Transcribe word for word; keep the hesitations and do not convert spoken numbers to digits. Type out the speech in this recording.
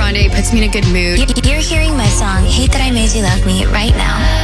Grande puts me in a good mood. You're hearing my song, Hate That I Made You Love Me, right now.